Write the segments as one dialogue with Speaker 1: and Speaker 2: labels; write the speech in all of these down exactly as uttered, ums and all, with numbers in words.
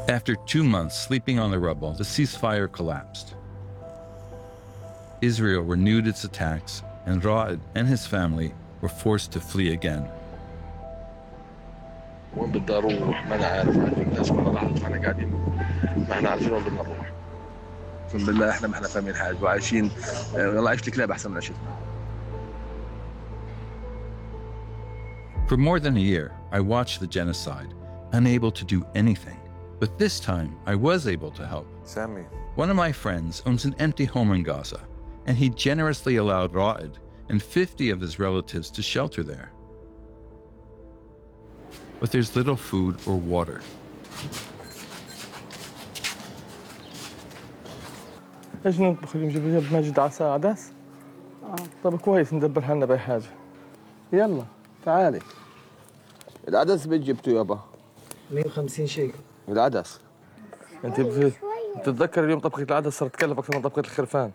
Speaker 1: After two months sleeping on the rubble, the ceasefire collapsed. Israel renewed its attacks, and Ra'ad and his family were forced to flee again.
Speaker 2: وين بدي اروح ما انا عارف عارف الناس كلها راحت فاحنا قاعدين ما احنا عارفين وين بدنا نروح. اقسم بالله احنا ما احنا فاهمين حاجه وعايشين والله عيشة الكلاب احسن من عيشتنا.
Speaker 1: For more than a year, I watched the genocide, unable to do anything. But this time, I was able to help.
Speaker 3: Sammy.
Speaker 1: One of my friends owns an empty home in Gaza, and he generously allowed Ra'ad and fifty of his relatives to shelter there. But there's little food or water.
Speaker 4: ايش نطبخ اليوم؟ جبت ماجد عسى عدس؟ اه طب كويس ندبر حالنا بأي حاجة. يلا تعالي. العدس بيت جبته يابا؟
Speaker 5: مية وخمسين شيكل.
Speaker 4: العدس. انت بتتذكر اليوم طبخة العدس صارت تكلف أكثر من طبخة الخرفان.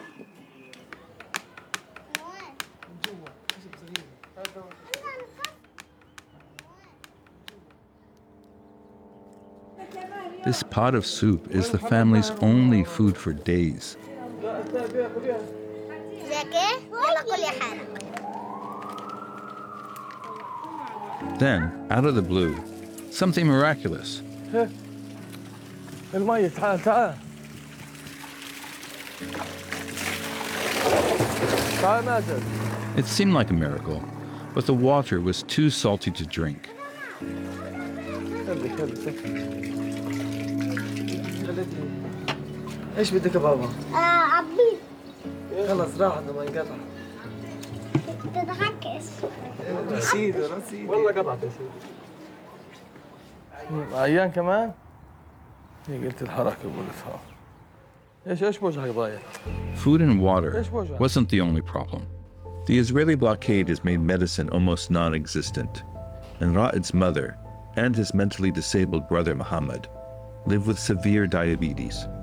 Speaker 1: This pot of soup is the family's only food for days. Then, out of the blue, something miraculous.
Speaker 4: المية تعال تعال. تعال ماجد.
Speaker 1: It seemed like a miracle, but the water was too salty to drink.
Speaker 4: خلي خلي
Speaker 5: ايش بدك يا بابا؟
Speaker 6: آه عبيد.
Speaker 5: خلص راح لما انقطع.
Speaker 6: تضحكش.
Speaker 5: رصيد رصيد.
Speaker 4: والله قطعت يا سيدي. عيان كمان؟ هي قلت الحركة قلتها. ايش ايش بوجهك ضايع؟
Speaker 1: Food and water wasn't the only problem.
Speaker 3: The Israeli blockade has made medicine almost non-existent, and Ra'ad's mother and his mentally disabled brother Muhammad live with severe diabetes.